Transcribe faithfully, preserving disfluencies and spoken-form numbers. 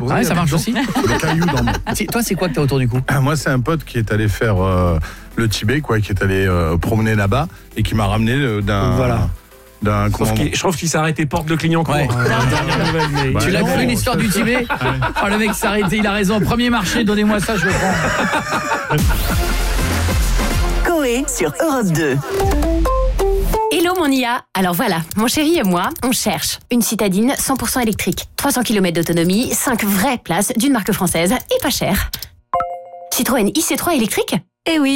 Ouais, Ouais, il y ça a marche des aussi. Des cailloux dans mon... C'est- Toi, c'est quoi que t'as autour du cou? Ah, moi, c'est un pote qui est allé faire euh, le Tibet, quoi, qui est allé euh, promener là-bas et qui m'a ramené euh, d'un... Voilà. D'un, Je trouve comment- qu'il- je trouve qu'il s'est arrêté porte de Clignancourt. Ouais. euh, dernière nouvelle, mais- Bah, Tu l'as non, cru l'histoire ça, du ça- Tibet? Oh, le mec s'est arrêté, il a raison. Premier marché, donnez-moi ça, je le prends. Coé sur Europe deux. Hello mon I A. Alors voilà, mon chéri et moi, on cherche une citadine cent pour cent électrique. trois cents kilomètres d'autonomie, cinq vraies places d'une marque française et pas cher. Citroën I C trois électrique? Eh oui.